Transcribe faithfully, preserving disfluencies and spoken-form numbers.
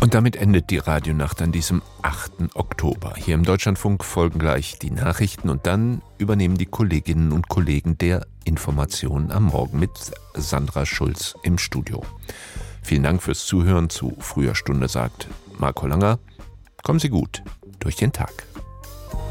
Und damit endet die Radionacht an diesem achten Oktober. Hier im Deutschlandfunk folgen gleich die Nachrichten und dann übernehmen die Kolleginnen und Kollegen der Informationen am Morgen mit Sandra Schulz im Studio. Vielen Dank fürs Zuhören zu Früher Stunde, sagt Marco Langer. Kommen Sie gut durch den Tag.